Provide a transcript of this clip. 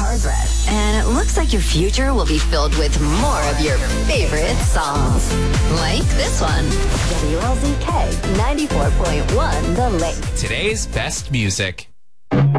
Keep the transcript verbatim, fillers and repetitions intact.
Hard Dress. And it looks like your future will be filled with more of your favorite songs. Like this one. W L Z K ninety-four point one The Lake. Today's best music.